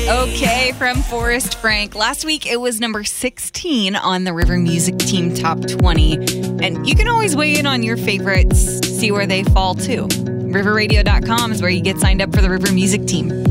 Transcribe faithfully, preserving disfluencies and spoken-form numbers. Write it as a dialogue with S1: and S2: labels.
S1: Okay, from Forrest Frank. Last week, it was number sixteen on the River Music Team Top twenty. And you can always weigh in on your favorites, see where they fall too. river radio dot com is where you get signed up for the River Music Team.